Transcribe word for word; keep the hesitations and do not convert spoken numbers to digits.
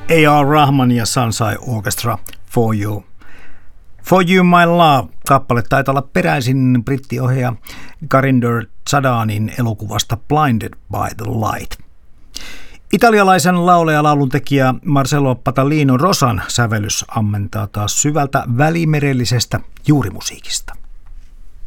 A R. Rahman ja Sunshine Orchestra, For You. For You My Love -kappale taitaa olla peräisin brittiohjaaja Garinder Zadanin elokuvasta Blinded by the Light. Italialaisen laulaja lauluntekijä Marcello Patalino Rosan sävellys ammentaa taas syvältä välimerellisestä juurimusiikista.